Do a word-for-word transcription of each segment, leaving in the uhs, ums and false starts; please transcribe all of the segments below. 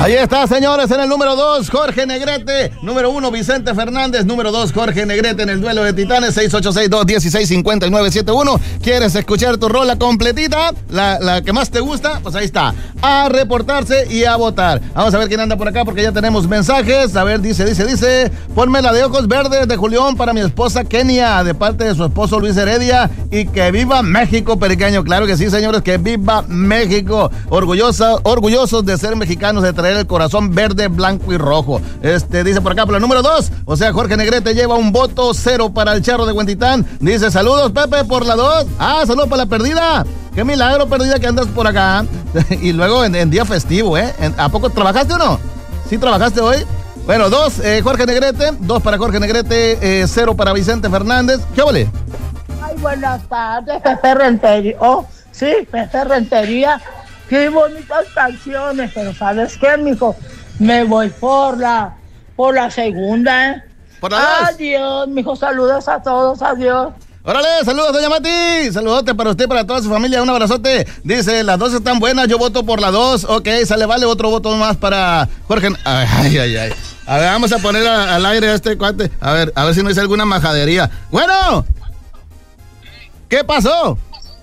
Ahí está, señores, en el número dos, Jorge Negrete. Número uno, Vicente Fernández. Número dos, Jorge Negrete en el duelo de titanes. seis ocho seis, dos uno seis, cinco nueve siete uno. ¿Quieres escuchar tu rola completita? La, la que más te gusta, pues ahí está. A reportarse y a votar. Vamos a ver quién anda por acá porque ya tenemos mensajes. A ver, dice, dice, dice. Ponme la de ojos verdes de Julián para mi esposa Kenia, de parte de su esposo Luis Heredia. Y que viva México, periqueño. Claro que sí, señores, que viva México. Orgullosa, orgullosos de ser mexicanos, de traer el corazón verde, blanco y rojo. Este, dice por acá, por el número dos, o sea, Jorge Negrete lleva un voto, cero para el Charro de Huentitán. Dice, saludos, Pepe, por la dos. Ah, saludos para la perdida. Qué milagro, perdida, que andas por acá. Y luego en, en día festivo, ¿eh? ¿A poco trabajaste o no? ¿Sí trabajaste hoy? Bueno, dos, eh, Jorge Negrete, dos para Jorge Negrete, eh, cero para Vicente Fernández. ¿Qué vale? Ay, buenas tardes, Pepe Rentería. Oh, sí, Pepe Rentería. Qué bonitas canciones, pero ¿sabes qué, mijo? Me voy por la, por la segunda, ¿eh? Por la dos. Adiós, mijo, saludos a todos, adiós. Órale, saludos, doña Mati. Saludote para usted, para toda su familia, un abrazote. Dice, las dos están buenas, yo voto por la dos. Ok, sale, vale, otro voto más para Jorge. Ay, ay, ay, ay. A ver, vamos a poner a, al aire a este cuate. A ver, a ver si no hice alguna majadería. Bueno, ¿qué pasó?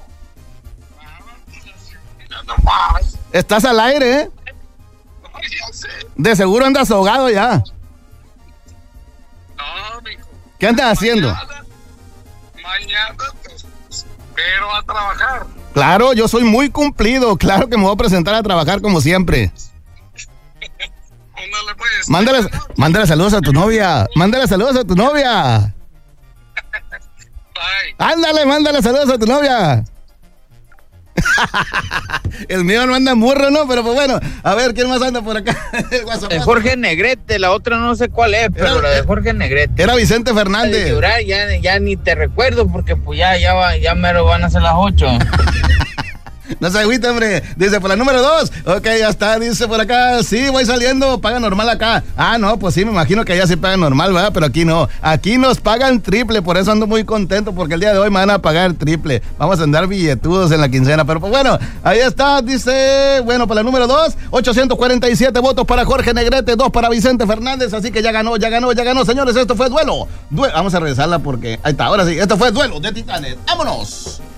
Estás al aire, ¿eh? De seguro andas ahogado ya. No, mijo. ¿Qué andas haciendo? Mañana, mañana pero a trabajar. Claro, yo soy muy cumplido. Claro que me voy a presentar a trabajar como siempre. Ándale, pues. Mándale, mándale saludos a tu novia. Mándale saludos a tu novia. Bye. Ándale, mándale saludos a tu novia. El mío no anda murro, ¿no? Pero pues bueno, a ver, ¿quién más anda por acá? El Jorge Negrete, la otra no sé cuál es, pero era, la de Jorge Negrete. Era Vicente Fernández. De llorar, ya, ya ni te recuerdo porque pues ya, ya, va, ya mero van a ser las ocho. No se agüita, hombre. Dice, por la número dos. Ok, ya está. Dice por acá, sí, voy saliendo, paga normal acá. Ah, no, pues sí, me imagino que allá sí pagan normal, ¿verdad? Pero aquí no. Aquí nos pagan triple, por eso ando muy contento, porque el día de hoy me van a pagar triple. Vamos a andar billetudos en la quincena. Pero pues bueno, ahí está. Dice, bueno, para la número dos, ochocientos cuarenta y siete votos para Jorge Negrete, dos para Vicente Fernández. Así que ya ganó, ya ganó, ya ganó. Señores, esto fue duelo. Due- Vamos a regresarla porque ahí está, ahora sí. Esto fue duelo de titanes. ¡Vámonos!